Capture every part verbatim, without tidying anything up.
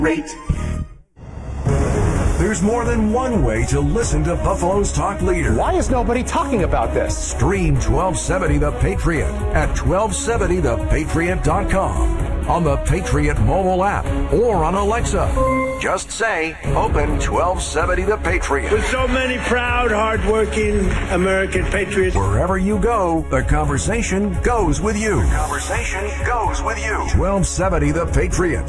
Rate. There's more than one way to listen to Buffalo's talk leader. Why is nobody talking about this? Stream twelve seventy The Patriot at twelve seventy the patriot dot com, on the Patriot mobile app, or on Alexa. Just say, open twelve seventy The Patriot. With so many proud, hardworking American patriots. Wherever you go, the conversation goes with you. The conversation goes with you. twelve seventy The Patriot.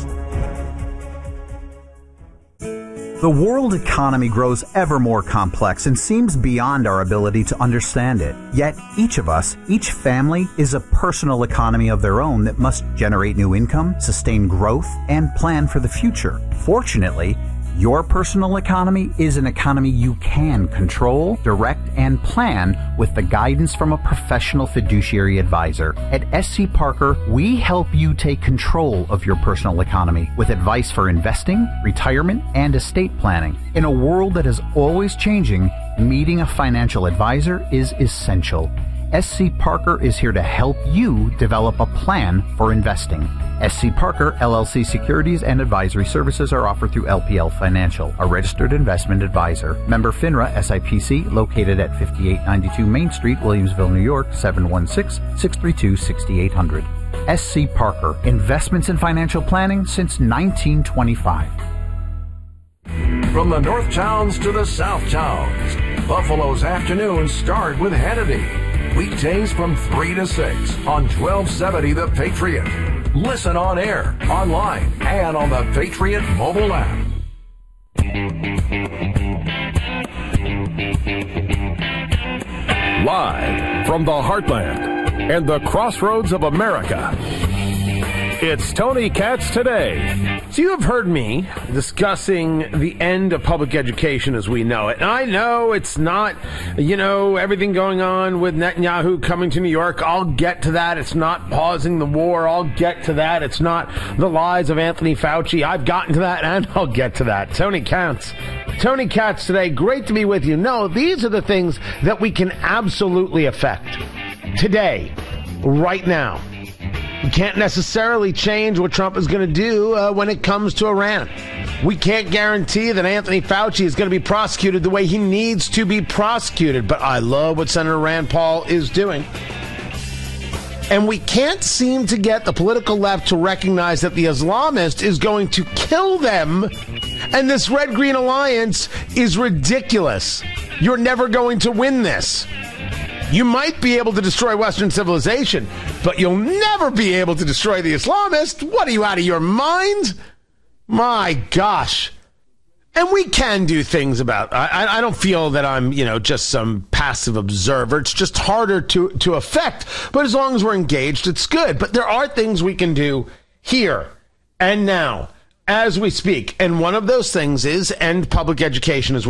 The world economy grows ever more complex and seems beyond our ability to understand it. Yet each of us, each family, is a personal economy of their own that must generate new income, sustain growth, and plan for the future. Fortunately, your personal economy is an economy you can control, direct, and plan with the guidance from a professional fiduciary advisor. At S C Parker, we help you take control of your personal economy with advice for investing, retirement, and estate planning. In a world that is always changing, meeting a financial advisor is essential. S C Parker is here to help you develop a plan for investing. S C Parker, L L C securities and advisory services are offered through L P L Financial, a registered investment advisor. Member FINRA S I P C, located at fifty-eight ninety-two Main Street, Williamsville, New York, seven one six, six three two, six eight zero zero. S C Parker, investments in financial planning since nineteen twenty-five. From the North Towns to the South Towns, Buffalo's afternoons start with Hannity. Weekdays from three to six on twelve seventy The Patriot. Listen on air, online, and on the Patriot mobile app. Live from the heartland and the crossroads of America, it's Tony Katz Today. So you have heard me discussing the end of public education as we know it. And I know it's not, you know, everything going on with Netanyahu coming to New York. I'll get to that. It's not pausing the war. I'll get to that. It's not the lies of Anthony Fauci. I've gotten to that, and I'll get to that. Tony Katz. Tony Katz Today. Great to be with you. No, these are the things that we can absolutely affect today, right now. We can't necessarily change what Trump is going to do uh, when it comes to Iran. We can't guarantee that Anthony Fauci is going to be prosecuted the way he needs to be prosecuted. But I love what Senator Rand Paul is doing. And we can't seem to get the political left to recognize that the Islamist is going to kill them. And this Red-Green Alliance is ridiculous. You're never going to win this. You might be able to destroy Western civilization, but you'll never be able to destroy the Islamist. What are you, out of your mind? My gosh. And we can do things about, I, I don't feel that I'm, you know, just some passive observer. It's just harder to, to affect. But as long as we're engaged, it's good. But there are things we can do here and now as we speak. And one of those things is end public education as we